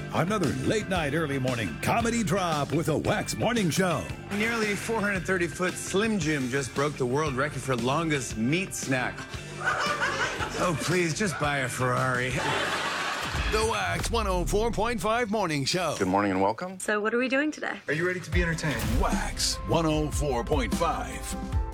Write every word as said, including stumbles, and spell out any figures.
Another late night, early morning comedy drop with a Wax Morning Show. Nearly four hundred thirty foot Slim Jim just broke the world record for longest meat snack. Oh, please, just buy a Ferrari. The Wax one oh four point five Morning Show. Good morning and welcome. So what are we doing today? Are you ready to be entertained? Wax one oh four point five.